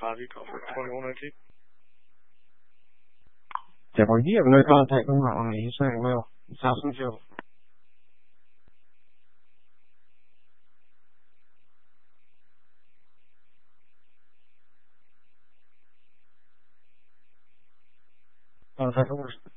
ပြီးတော့ခေါ်လုံးလိုက်ပြီ这个也不能讲太正常了，医生我要啥事情？他说